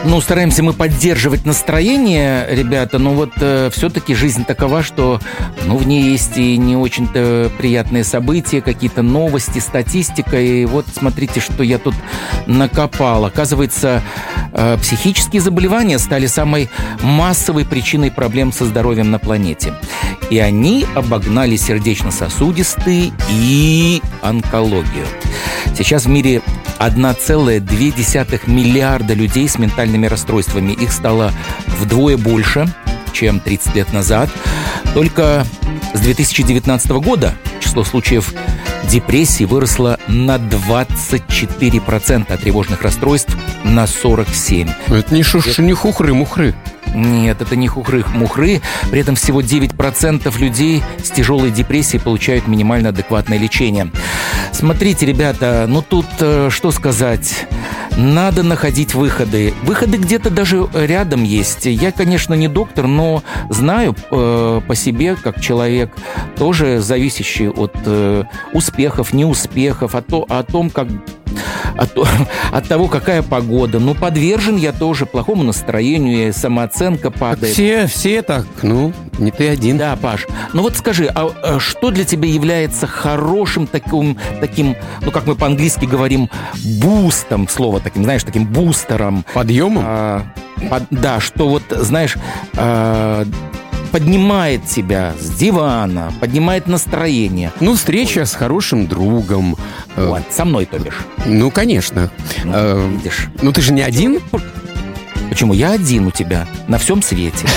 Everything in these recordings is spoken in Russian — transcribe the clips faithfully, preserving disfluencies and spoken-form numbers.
Ну, стараемся мы поддерживать настроение, ребята, но вот э, все-таки жизнь такова, что ну, в ней есть и не очень-то приятные события, какие-то новости, статистика. И вот смотрите, что я тут накопал. Оказывается, э, психические заболевания стали самой массовой причиной проблем со здоровьем на планете. И они обогнали сердечно-сосудистые и онкологию. Сейчас в мире одна целая две десятых миллиарда людей с ментальными расстройствами. Их стало вдвое больше, чем тридцать лет назад. Только с две тысячи девятнадцатого года число случаев депрессии выросло на двадцать четыре процента, а тревожных расстройств на сорок семь процентов. Это не, шуш... не хухры-мухры. Нет, это не хухры-мухры. При этом всего девять процентов людей с тяжелой депрессией получают минимально адекватное лечение. Смотрите, ребята, ну тут э, что сказать... Надо находить выходы. Выходы где-то даже рядом есть. Я, конечно, не доктор, но знаю э, по себе, как человек, тоже зависящий от э, успехов, неуспехов, от, о, о том, как... От, от того, какая погода. Ну, подвержен я тоже плохому настроению, и самооценка падает. Все, все так, ну, не ты один. Да, Паш. Ну вот скажи, а, а что для тебя является хорошим таким, таким, ну, как мы по-английски говорим, бустом, слово таким, знаешь, таким бустером? Подъемом? А, под, да, что вот, знаешь... А, поднимает тебя с дивана, поднимает настроение. Ну, встреча Ой. с хорошим другом. Вот, со мной, то бишь. Ну, конечно. Ну, э, видишь. Ну, ты же не один? Почему? Я один у тебя на всем свете.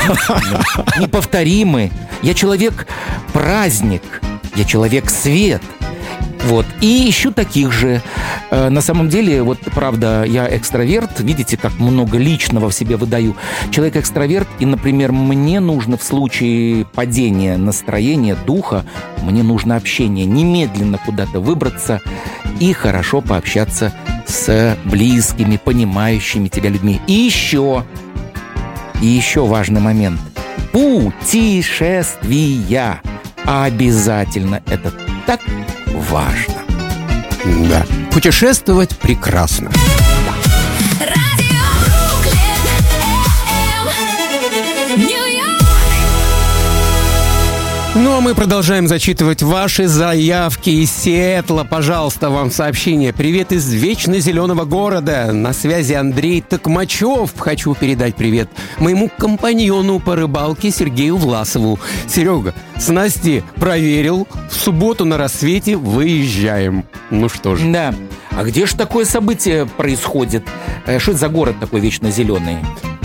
Неповторимый. Я человек-праздник. Я человек-свет. Вот. И ищу таких же. На самом деле, вот правда, я экстраверт. Видите, как много личного в себе выдаю. Человек-экстраверт, и, например, мне нужно в случае падения настроения, духа, мне нужно общение. Немедленно куда-то выбраться и хорошо пообщаться с близкими, понимающими тебя людьми. И еще, и еще важный момент. Путешествия. Обязательно. Это так важно. Да. Путешествовать прекрасно. Ну, а мы продолжаем зачитывать ваши заявки из Сиэтла. Пожалуйста, вам сообщение. Привет из вечно зеленого города. На связи Андрей Токмачев. Хочу передать привет моему компаньону по рыбалке Сергею Власову. Серега, снасти проверил. В субботу на рассвете выезжаем. Ну что ж. Да. А где же такое событие происходит? Что это за город такой вечно зеленый?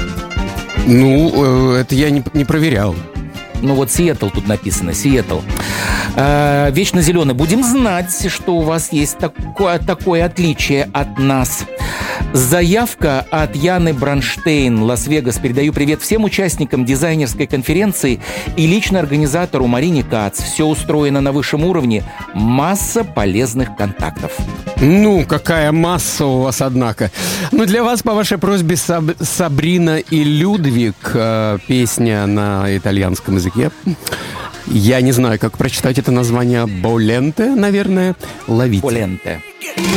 Ну, это я не, не проверял. Ну вот Сиэтл тут написано, Сиэтл. А, вечно зеленый. Будем знать, что у вас есть такое, такое отличие от нас. Заявка от Яны Бронштейн, Лас-Вегас. Передаю привет всем участникам дизайнерской конференции и лично организатору Марине Кац. Все устроено на высшем уровне. Масса полезных контактов. Ну, какая масса у вас, однако. Ну, для вас, по вашей просьбе, Саб- Сабрина и Людвиг. Э, песня на итальянском языке. Я не знаю, как прочитать это название. Боленте, наверное. Ловите. Боленте.